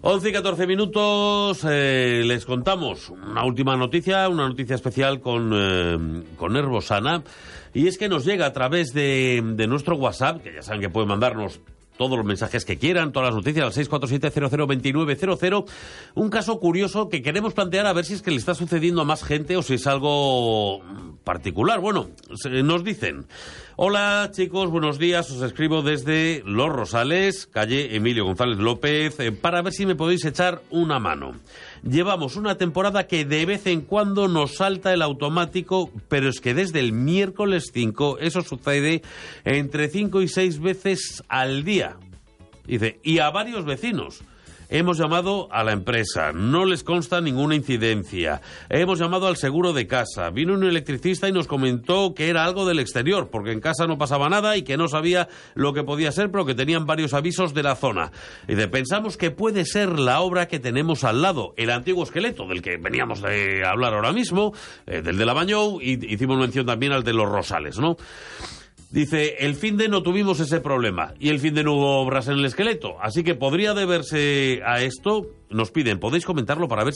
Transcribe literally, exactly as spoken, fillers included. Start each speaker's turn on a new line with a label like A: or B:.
A: once y catorce minutos, eh, les contamos una última noticia, una noticia especial con, eh, con Herbosana, y es que nos llega a través de, de nuestro WhatsApp, que ya saben que pueden mandarnos todos los mensajes que quieran, todas las noticias, al seis cuatro siete cero cero dos nueve cero cero, un caso curioso que queremos plantear a ver si es que le está sucediendo a más gente o si es algo particular. Bueno, nos dicen: hola chicos, buenos días, os escribo desde Los Rosales, calle Emilio González López, eh, para ver si me podéis echar una mano. Llevamos una temporada que de vez en cuando nos salta el automático, pero es que desde el miércoles cinco eso sucede entre cinco y seis veces al día. Dice, y a varios vecinos. Hemos llamado a la empresa, no les consta ninguna incidencia. Hemos llamado al seguro de casa. Vino un electricista y nos comentó que era algo del exterior, porque en casa no pasaba nada y que no sabía lo que podía ser, pero que tenían varios avisos de la zona. Y de, pensamos que puede ser la obra que tenemos al lado, el antiguo esqueleto, del que veníamos de hablar ahora mismo, eh, del de la Bañou, y hicimos mención también al de Los Rosales, ¿no? Dice, el finde no tuvimos ese problema y el finde no hubo obras en el esqueleto, así que podría deberse a esto. Nos piden, podéis comentarlo para ver